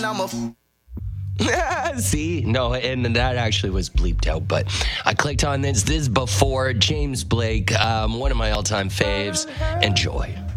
See? No, and that actually was bleeped out, but I clicked on this. This is Before, James Blake, one of my all-time faves. Enjoy.